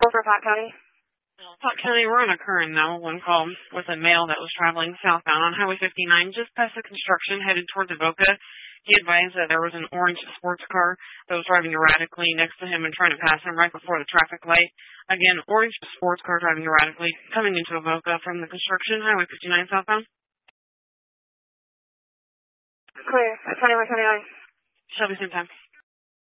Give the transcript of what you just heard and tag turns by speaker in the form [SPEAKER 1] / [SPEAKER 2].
[SPEAKER 1] For Pot County.
[SPEAKER 2] Pot County, we're on a current 911 call with a male that was traveling southbound on Highway 59 just past the construction headed towards Avoca. He advised that there was an orange sports car that was driving erratically next to him and trying to pass him right before the traffic light. Again, orange sports car driving erratically coming into Avoca from the construction Highway 59 southbound.
[SPEAKER 1] Clear. 2129.
[SPEAKER 2] Shelby, same time.